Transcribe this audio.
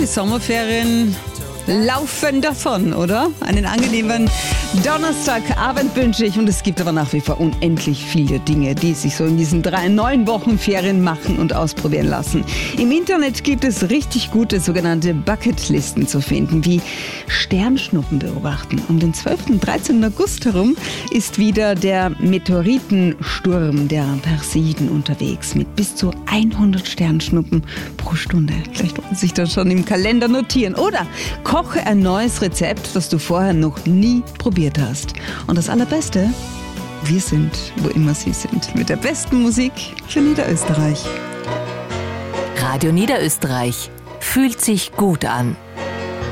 Sommerferien laufen davon, oder? Einen angenehmen Donnerstagabend wünsche ich. Und es gibt aber nach wie vor unendlich viele Dinge, die sich so in diesen 9 Wochen Ferien machen und ausprobieren lassen. Im Internet gibt es richtig gute sogenannte Bucketlisten zu finden, wie Sternschnuppen beobachten. Um den 12. und 13. August herum ist wieder der Meteoritensturm der Perseiden unterwegs mit bis zu 100 Sternschnuppen pro Stunde. Vielleicht wollen Sie sich das schon im Kalender notieren. Oder koche ein neues Rezept, das du vorher noch nie probiert hast. Und das Allerbeste, wir sind, wo immer Sie sind, mit der besten Musik für Niederösterreich. Radio Niederösterreich fühlt sich gut an.